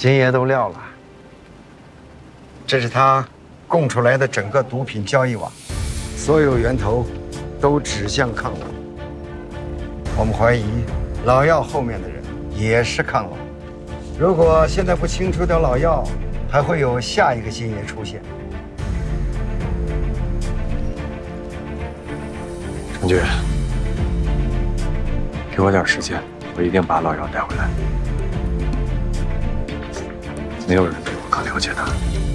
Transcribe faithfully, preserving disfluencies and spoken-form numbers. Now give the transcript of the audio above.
金爷都撂了，这是他供出来的整个毒品交易网，所有源头都指向抗老。我们怀疑老药后面的人也是抗老。如果现在不清除掉老药，还会有下一个金爷出现。 陈局，给我点时间，我一定把老药带回来。没有人比我更了解他。